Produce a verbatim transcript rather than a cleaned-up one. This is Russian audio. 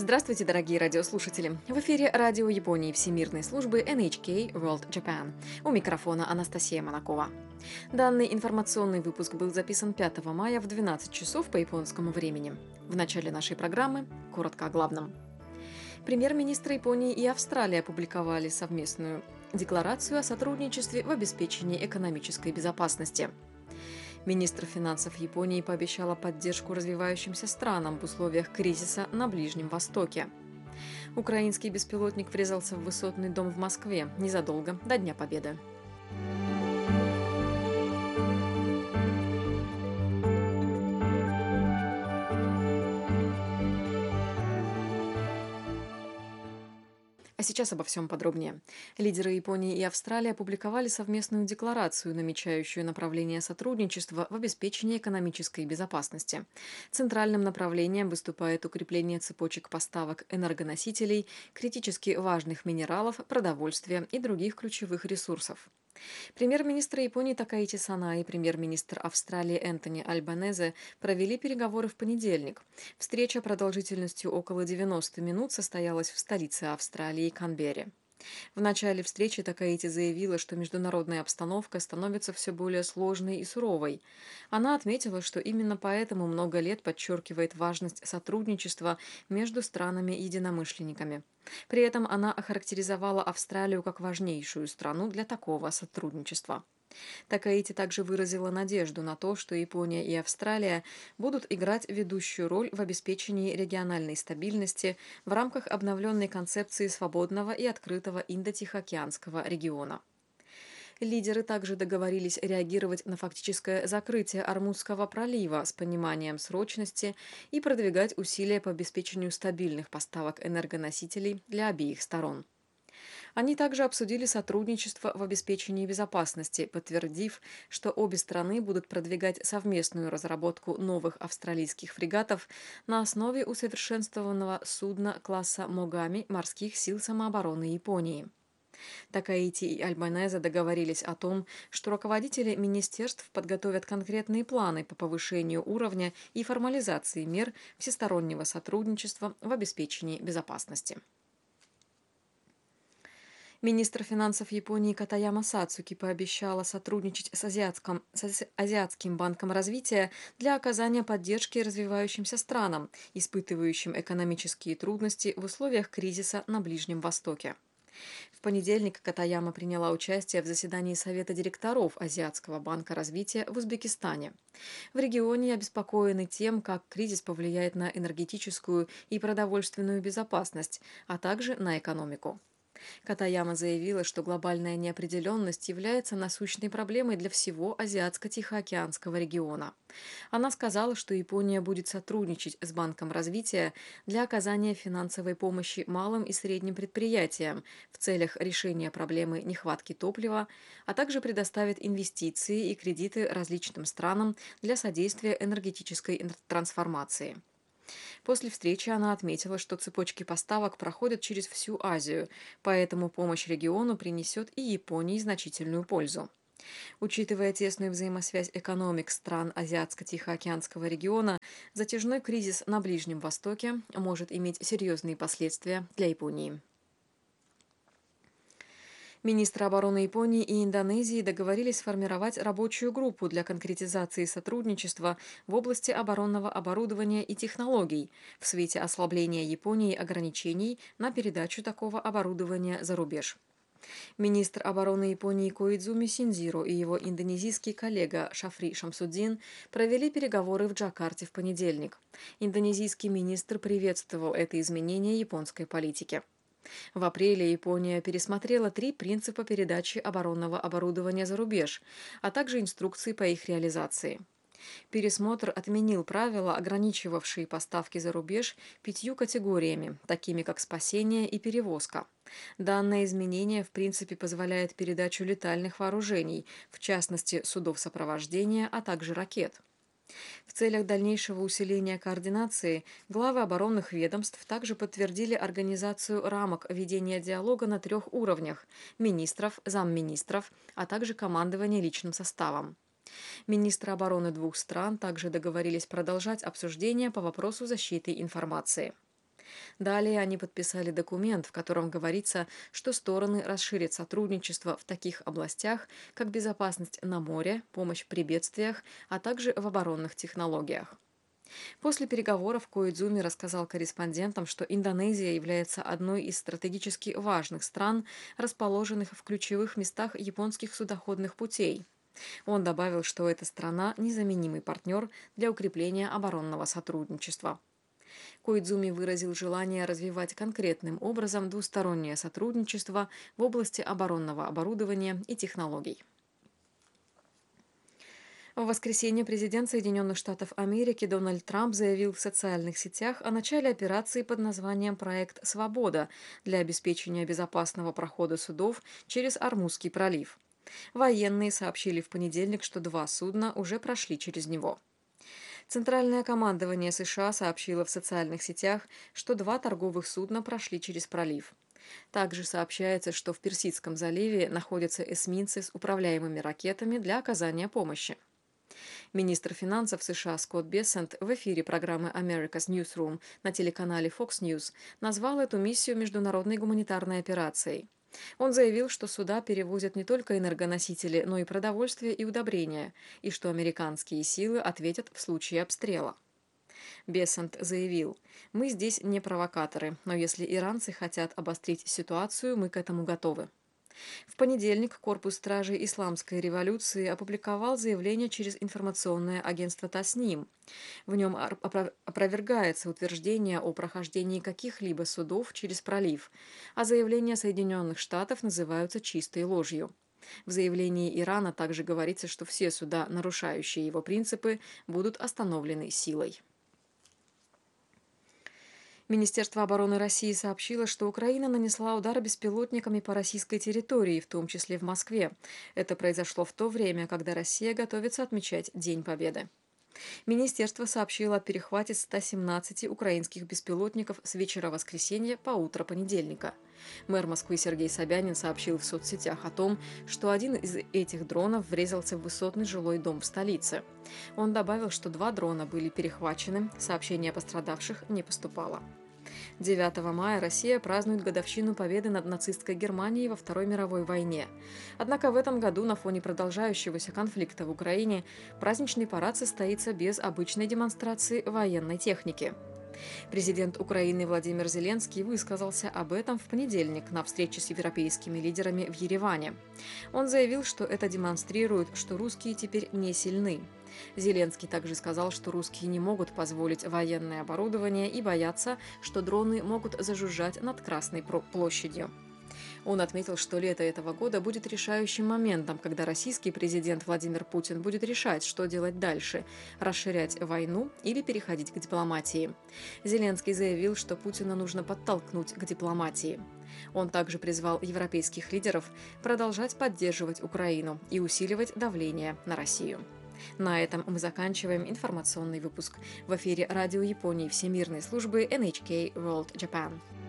Здравствуйте, дорогие радиослушатели! В эфире радио Японии Всемирной службы Эн Эйч Кей World Japan. У микрофона Анастасия Монакова. Данный информационный выпуск был записан пятого мая в двенадцать часов по японскому времени. В начале нашей программы коротко о главном. Премьер-министры Японии и Австралии опубликовали совместную декларацию о сотрудничестве в обеспечении экономической безопасности. Министр финансов Японии пообещала поддержку развивающимся странам в условиях кризиса на Ближнем Востоке. Украинский беспилотник врезался в высотный дом в Москве незадолго до Дня Победы. А сейчас обо всем подробнее. Лидеры Японии и Австралии опубликовали совместную декларацию, намечающую направление сотрудничества в обеспечении экономической безопасности. Центральным направлением выступает укрепление цепочек поставок энергоносителей, критически важных минералов, продовольствия и других ключевых ресурсов. Премьер-министр Японии Такаити Сана и премьер-министр Австралии Энтони Альбанезе провели переговоры в понедельник. Встреча продолжительностью около девяноста минут состоялась в столице Австралии Канберре. В начале встречи Такаити заявила, что международная обстановка становится все более сложной и суровой. Она отметила, что именно поэтому много лет подчеркивает важность сотрудничества между странами-единомышленниками. При этом она охарактеризовала Австралию как важнейшую страну для такого сотрудничества. Такаити также выразила надежду на то, что Япония и Австралия будут играть ведущую роль в обеспечении региональной стабильности в рамках обновленной концепции свободного и открытого Индо-Тихоокеанского региона. Лидеры также договорились реагировать на фактическое закрытие Ормузского пролива с пониманием срочности и продвигать усилия по обеспечению стабильных поставок энергоносителей для обеих сторон. Они также обсудили сотрудничество в обеспечении безопасности, подтвердив, что обе страны будут продвигать совместную разработку новых австралийских фрегатов на основе усовершенствованного судна класса «Могами» морских сил самообороны Японии. Такаити и Альбанезе договорились о том, что руководители министерств подготовят конкретные планы по повышению уровня и формализации мер всестороннего сотрудничества в обеспечении безопасности. Министр финансов Японии Катаяма Сацуки пообещала сотрудничать с, Азиатском, с Азиатским банком развития для оказания поддержки развивающимся странам, испытывающим экономические трудности в условиях кризиса на Ближнем Востоке. В понедельник Катаяма приняла участие в заседании Совета директоров Азиатского банка развития в Узбекистане. В регионе обеспокоены тем, как кризис повлияет на энергетическую и продовольственную безопасность, а также на экономику. Катаяма заявила, что глобальная неопределенность является насущной проблемой для всего Азиатско-Тихоокеанского региона. Она сказала, что Япония будет сотрудничать с Банком развития для оказания финансовой помощи малым и средним предприятиям в целях решения проблемы нехватки топлива, а также предоставит инвестиции и кредиты различным странам для содействия энергетической трансформации. После встречи она отметила, что цепочки поставок проходят через всю Азию, поэтому помощь региону принесет и Японии значительную пользу. Учитывая тесную взаимосвязь экономик стран Азиатско-Тихоокеанского региона, затяжной кризис на Ближнем Востоке может иметь серьезные последствия для Японии. Министры обороны Японии и Индонезии договорились сформировать рабочую группу для конкретизации сотрудничества в области оборонного оборудования и технологий в свете ослабления Японии ограничений на передачу такого оборудования за рубеж. Министр обороны Японии Коидзуми Синдзиро и его индонезийский коллега Шафри Шамсуддин провели переговоры в Джакарте в понедельник. Индонезийский министр приветствовал это изменение японской политики. В апреле Япония пересмотрела три принципа передачи оборонного оборудования за рубеж, а также инструкции по их реализации. Пересмотр отменил правила, ограничивавшие поставки за рубеж пятью категориями, такими как спасение и перевозка. Данное изменение в принципе позволяет передачу летальных вооружений, в частности судов сопровождения, а также ракет. В целях дальнейшего усиления координации главы оборонных ведомств также подтвердили организацию рамок ведения диалога на трех уровнях – министров, замминистров, а также командование личным составом. Министры обороны двух стран также договорились продолжать обсуждения по вопросу защиты информации. Далее они подписали документ, в котором говорится, что стороны расширят сотрудничество в таких областях, как безопасность на море, помощь при бедствиях, а также в оборонных технологиях. После переговоров Коидзуми рассказал корреспондентам, что Индонезия является одной из стратегически важных стран, расположенных в ключевых местах японских судоходных путей. Он добавил, что эта страна – незаменимый партнер для укрепления оборонного сотрудничества. Коидзуми выразил желание развивать конкретным образом двустороннее сотрудничество в области оборонного оборудования и технологий. В воскресенье президент Соединенных Штатов Америки Дональд Трамп заявил в социальных сетях о начале операции под названием «Проект Свобода» для обеспечения безопасного прохода судов через Ормузский пролив. Военные сообщили в понедельник, что два судна уже прошли через него. Центральное командование США сообщило в социальных сетях, что два торговых судна прошли через пролив. Также сообщается, что в Персидском заливе находятся эсминцы с управляемыми ракетами для оказания помощи. Министр финансов США Скотт Бессент в эфире программы America's Newsroom на телеканале Fox News назвал эту миссию международной гуманитарной операцией. Он заявил, что суда перевозят не только энергоносители, но и продовольствие и удобрения, и что американские силы ответят в случае обстрела. Бессент заявил: «Мы здесь не провокаторы, но если иранцы хотят обострить ситуацию, мы к этому готовы». В понедельник Корпус стражей Исламской революции опубликовал заявление через информационное агентство Тасним. В нем опровергается утверждение о прохождении каких-либо судов через пролив, а заявления Соединенных Штатов называются чистой ложью. В заявлении Ирана также говорится, что все суда, нарушающие его принципы, будут остановлены силой. Министерство обороны России сообщило, что Украина нанесла удар беспилотниками по российской территории, в том числе в Москве. Это произошло в то время, когда Россия готовится отмечать День Победы. Министерство сообщило о перехвате ста семнадцати украинских беспилотников с вечера воскресенья по утро понедельника. Мэр Москвы Сергей Собянин сообщил в соцсетях о том, что один из этих дронов врезался в высотный жилой дом в столице. Он добавил, что два дрона были перехвачены, сообщений о пострадавших не поступало. девятого мая Россия празднует годовщину победы над нацистской Германией во Второй мировой войне. Однако в этом году на фоне продолжающегося конфликта в Украине праздничный парад состоится без обычной демонстрации военной техники. Президент Украины Владимир Зеленский высказался об этом в понедельник на встрече с европейскими лидерами в Ереване. Он заявил, что это демонстрирует, что русские теперь не сильны. Зеленский также сказал, что русские не могут позволить военное оборудование и боятся, что дроны могут зажужжать над Красной площадью. Он отметил, что лето этого года будет решающим моментом, когда российский президент Владимир Путин будет решать, что делать дальше – расширять войну или переходить к дипломатии. Зеленский заявил, что Путина нужно подтолкнуть к дипломатии. Он также призвал европейских лидеров продолжать поддерживать Украину и усиливать давление на Россию. На этом мы заканчиваем информационный выпуск. В эфире радио Японии Всемирной службы эн эйч кей World Japan.